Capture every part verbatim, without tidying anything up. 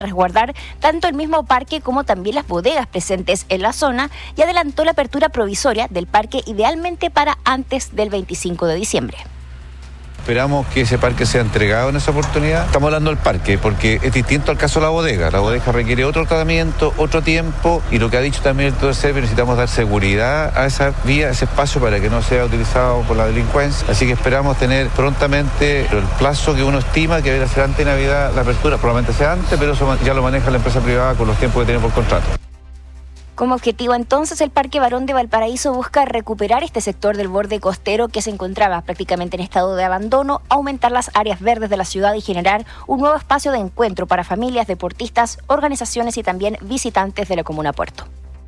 resguardar tanto el mismo parque como también las bodegas presentes en la zona y adelantó la apertura provisoria del parque idealmente para antes del veinticinco de diciembre. Esperamos que ese parque sea entregado en esa oportunidad. Estamos hablando del parque porque es distinto al caso de la bodega. La bodega requiere otro tratamiento, otro tiempo, y lo que ha dicho también el doctor Servi, necesitamos dar seguridad a esa vía, a ese espacio, para que no sea utilizado por la delincuencia. Así que esperamos tener prontamente el plazo que uno estima que debe ser antes de Navidad la apertura. Probablemente sea antes, pero eso ya lo maneja la empresa privada con los tiempos que tiene por contrato. Como objetivo, entonces, el Parque Barón de Valparaíso busca recuperar este sector del borde costero que se encontraba prácticamente en estado de abandono, aumentar las áreas verdes de la ciudad y generar un nuevo espacio de encuentro para familias, deportistas, organizaciones y también visitantes de la comuna Puerto.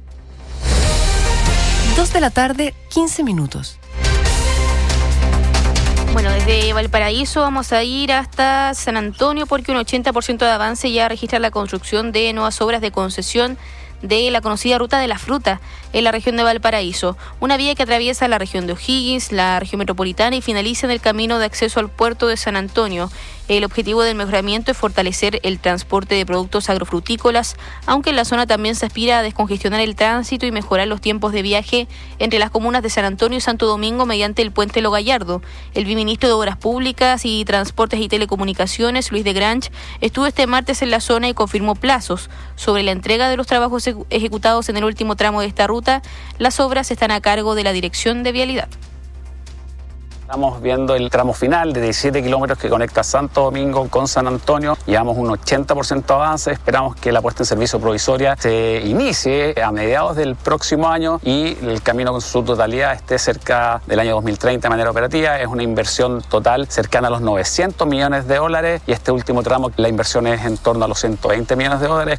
Dos de la tarde, quince minutos. Bueno, desde Valparaíso vamos a ir hasta San Antonio porque un ochenta por ciento de avance ya registra la construcción de nuevas obras de concesión de la conocida Ruta de la Fruta en la región de Valparaíso, una vía que atraviesa la región de O'Higgins, la región metropolitana y finaliza en el camino de acceso al puerto de San Antonio. El objetivo del mejoramiento es fortalecer el transporte de productos agrofrutícolas, aunque en la zona también se aspira a descongestionar el tránsito y mejorar los tiempos de viaje entre las comunas de San Antonio y Santo Domingo mediante el puente Lo Gallardo. El viceministro de Obras Públicas y Transportes y Telecomunicaciones, Luis de Grange, estuvo este martes en la zona y confirmó plazos sobre la entrega de los trabajos ejecutados en el último tramo de esta ruta. Las obras están a cargo de la Dirección de Vialidad. Estamos viendo el tramo final de diecisiete kilómetros que conecta Santo Domingo con San Antonio. Llevamos un ochenta por ciento de avance. Esperamos que la puesta en servicio provisoria se inicie a mediados del próximo año y el camino con su totalidad esté cerca del año dos mil treinta de manera operativa. Es una inversión total cercana a los novecientos millones de dólares y este último tramo la inversión es en torno a los ciento veinte millones de dólares.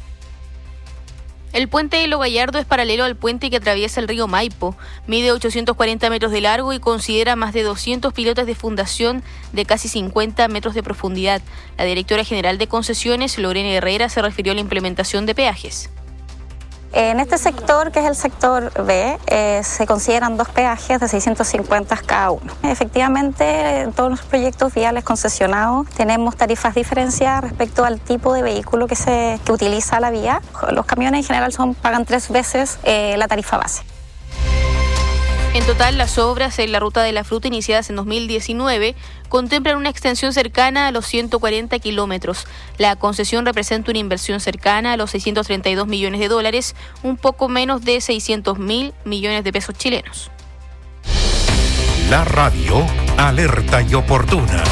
El puente de Lo Gallardo es paralelo al puente que atraviesa el río Maipo. Mide ochocientos cuarenta metros de largo y considera más de doscientos pilotes de fundación de casi cincuenta metros de profundidad. La directora general de concesiones, Lorena Herrera, se refirió a la implementación de peajes. En este sector, que es el sector B, eh, se consideran dos peajes de seiscientos cincuenta cada uno. Efectivamente, en todos los proyectos viales concesionados tenemos tarifas diferenciadas respecto al tipo de vehículo que se que utiliza la vía. Los camiones en general son pagan tres veces eh, la tarifa base. En total, las obras en la Ruta de la Fruta iniciadas en dos mil diecinueve contemplan una extensión cercana a los ciento cuarenta kilómetros. La concesión representa una inversión cercana a los seiscientos treinta y dos millones de dólares, un poco menos de seiscientos mil millones de pesos chilenos. La radio alerta y oportuna.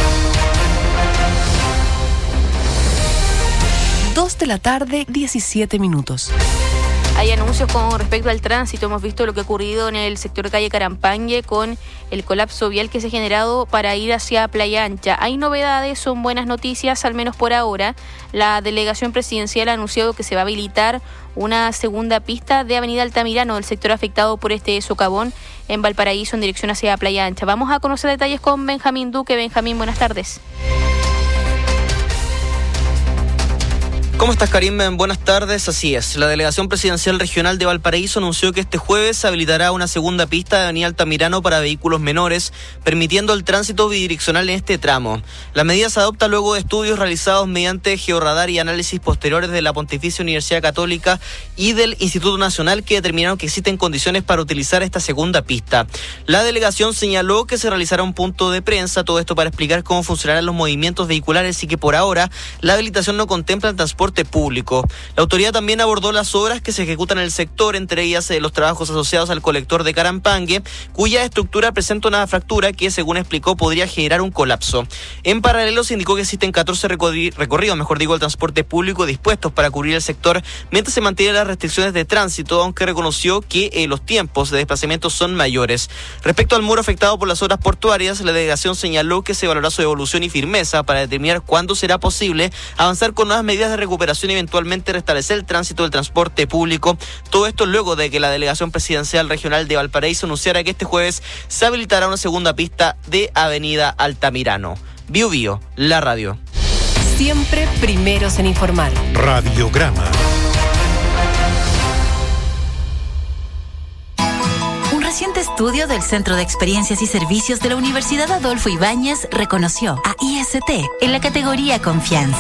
Dos de la tarde, diecisiete minutos. Hay anuncios con respecto al tránsito. Hemos visto lo que ha ocurrido en el sector calle Carampangue con el colapso vial que se ha generado para ir hacia Playa Ancha. Hay novedades, son buenas noticias, al menos por ahora. La delegación presidencial ha anunciado que se va a habilitar una segunda pista de Avenida Altamirano, del sector afectado por este socavón en Valparaíso en dirección hacia Playa Ancha. Vamos a conocer detalles con Benjamín Duque. Benjamín, buenas tardes. ¿Cómo estás, Karim? Buenas tardes. Así es, la Delegación Presidencial Regional de Valparaíso anunció que este jueves habilitará una segunda pista de Avenida Altamirano para vehículos menores, permitiendo el tránsito bidireccional en este tramo. La medida se adopta luego de estudios realizados mediante georradar y análisis posteriores de la Pontificia Universidad Católica y del Instituto Nacional, que determinaron que existen condiciones para utilizar esta segunda pista. La delegación señaló que se realizará un punto de prensa, todo esto para explicar cómo funcionarán los movimientos vehiculares y que por ahora la habilitación no contempla el transporte público. La autoridad también abordó las obras que se ejecutan en el sector, entre ellas eh, los trabajos asociados al colector de Carampangue, cuya estructura presenta una fractura que, según explicó, podría generar un colapso. En paralelo, se indicó que existen catorce recorri- recorridos, mejor digo, el transporte público dispuestos para cubrir el sector mientras se mantienen las restricciones de tránsito, aunque reconoció que eh, los tiempos de desplazamiento son mayores. Respecto al muro afectado por las obras portuarias, la delegación señaló que se valorará su evolución y firmeza para determinar cuándo será posible avanzar con nuevas medidas de recuperación y eventualmente restablecer el tránsito del transporte público. Todo esto luego de que la Delegación Presidencial Regional de Valparaíso anunciara que este jueves se habilitará una segunda pista de Avenida Altamirano. Bio Bio, la radio. Siempre primeros en informar. Radiograma. Un reciente estudio del Centro de Experiencias y Servicios de la Universidad Adolfo Ibáñez reconoció a I S T en la categoría Confianza.